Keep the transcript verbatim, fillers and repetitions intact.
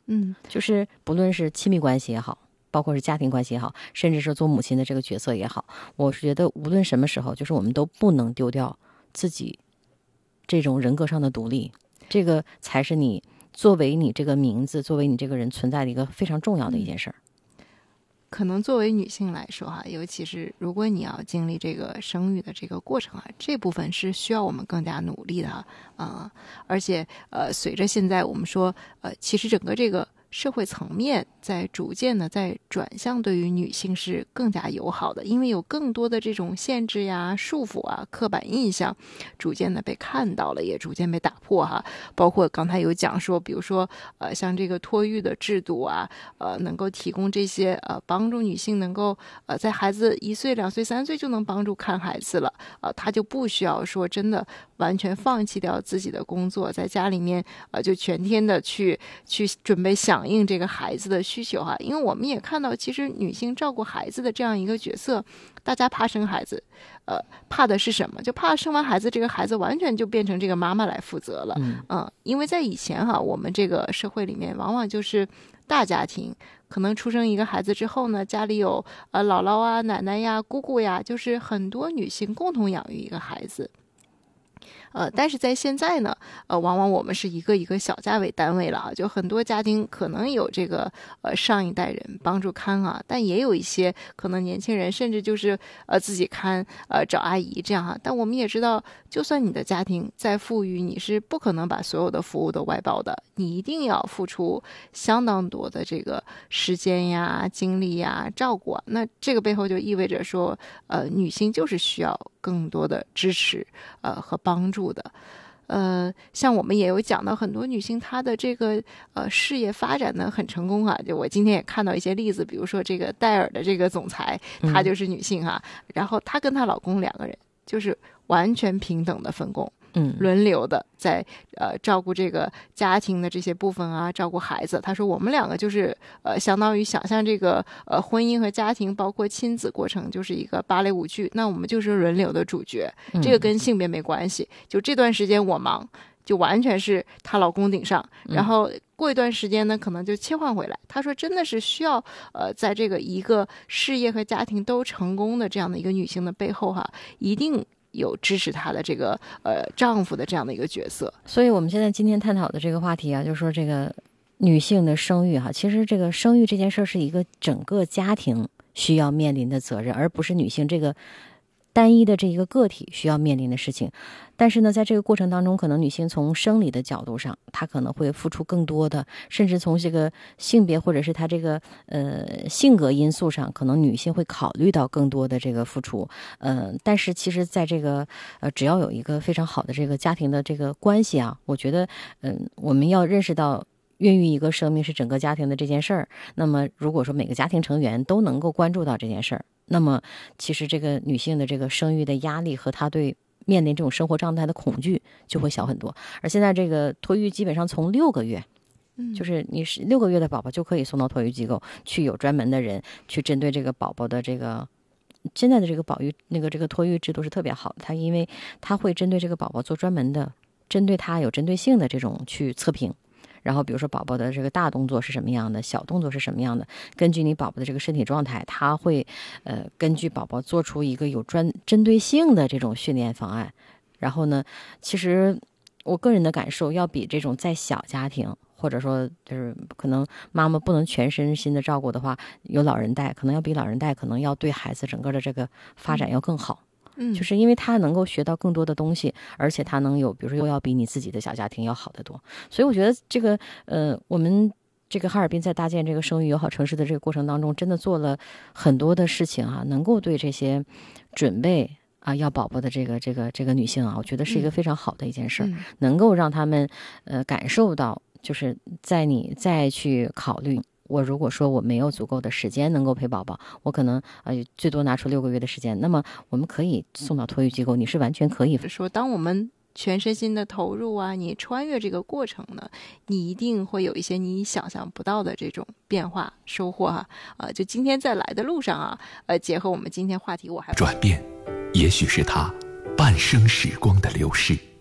嗯， 就是不论是亲密关系也好，包括是家庭关系也好，甚至是做母亲的这个角色也好，我是觉得无论什么时候，就是我们都不能丢掉自己这种人格上的独立，这个才是你作为你这个名字，作为你这个人存在的一个非常重要的一件事儿。 可能作为女性来说哈，尤其是如果你要经历这个生育的这个过程啊，这部分是需要我们更加努力的哈，啊、而且呃，随着现在我们说呃，其实整个这个社会层面在逐渐的在转向对于女性是更加友好的，因为有更多的这种限制呀、束缚啊、刻板印象逐渐的被看到了，也逐渐被打破哈。包括刚才有讲说，比如说呃像这个托育的制度啊，呃能够提供这些呃帮助女性能够呃在孩子一岁、两岁、三岁就能帮助看孩子了，呃她就不需要说真的完全放弃掉自己的工作，在家里面呃就全天的去去准备响应这个孩子的需求哈。因为我们也看到，其实女性照顾孩子的这样一个角色，大家怕生孩子，呃，怕的是什么？就怕生完孩子，这个孩子完全就变成这个妈妈来负责了。 嗯， 呃、因为在以前哈，我们这个社会里面，往往就是大家庭，可能出生一个孩子之后呢，家里有呃姥姥啊、奶奶呀、姑姑呀，就是很多女性共同养育一个孩子。呃，但是在现在呢，呃，往往我们是一个一个小家为单位了啊，就很多家庭可能有这个呃上一代人帮助看啊，但也有一些可能年轻人甚至就是呃自己看，呃找阿姨这样啊。但我们也知道，就算你的家庭再富裕，你是不可能把所有的服务都外包的，你一定要付出相当多的这个时间呀、精力呀、照顾啊。那这个背后就意味着说，呃，女性就是需要更多的支持，呃和帮助的。呃，像我们也有讲到很多女性她的这个呃事业发展的很成功啊，就我今天也看到一些例子，比如说这个戴尔的这个总裁，她就是女性哈、嗯，然后她跟她老公两个人就是完全平等的分工。 嗯， 轮流的在呃照顾这个家庭的这些部分啊，照顾孩子。他说我们两个就是呃相当于想象这个呃婚姻和家庭包括亲子过程就是一个芭蕾舞剧，那我们就是轮流的主角，这个跟性别没关系。就这段时间我忙，就完全是她老公顶上，然后过一段时间呢，可能就切换回来。她说真的是需要呃在这个一个事业和家庭都成功的这样的一个女性的背后哈，一定有支持她的这个呃丈夫的这样的一个角色。 所以我们现在今天探讨的这个话题啊，就是说这个女性的生育哈，其实这个生育这件事是一个整个家庭需要面临的责任，而不是女性这个单一的这一个个体需要面临的事情。但是呢，在这个过程当中，可能女性从生理的角度上，她可能会付出更多的，甚至从这个性别或者是她这个呃性格因素上，可能女性会考虑到更多的这个付出。呃，但是其实在这个呃，只要有一个非常好的这个家庭的这个关系啊，我觉得嗯、呃，我们要认识到孕育一个生命是整个家庭的这件事儿。那么如果说每个家庭成员都能够关注到这件事儿，那么其实这个女性的这个生育的压力和她对面临这种生活状态的恐惧就会小很多。而现在这个托育基本上从六个月，嗯，就是你是六个月的宝宝就可以送到托育机构去，有专门的人去针对这个宝宝的这个现在的这个保育那个这个托育制度是特别好的，它因为它会针对这个宝宝做专门的，针对它有针对性的这种去测评。然后比如说宝宝的这个大动作是什么样的，小动作是什么样的，根据你宝宝的这个身体状态，他会呃根据宝宝做出一个有专针对性的这种训练方案。然后呢，其实我个人的感受要比这种在小家庭，或者说就是可能妈妈不能全身心的照顾的话，有老人带，可能要比老人带可能要对孩子整个的这个发展要更好。 嗯， 就是因为他能够学到更多的东西，而且他能有比如说又要比你自己的小家庭要好得多。所以我觉得这个呃我们这个哈尔滨在搭建这个生育友好城市的这个过程当中，真的做了很多的事情啊，能够对这些准备啊要宝宝的这个这个这个女性啊，我觉得是一个非常好的一件事儿、嗯、能够让他们呃感受到，就是在你再去考虑我如果说我没有足够的时间能够陪宝宝，我可能呃最多拿出六个月的时间，那么我们可以送到托育机构，你是完全可以说，当我们全身心的投入啊，你穿越这个过程呢，你一定会有一些你想象不到的这种变化收获哈、啊。呃，就今天在来的路上啊，呃，结合我们今天话题，我还转变，也许是他半生时光的流逝。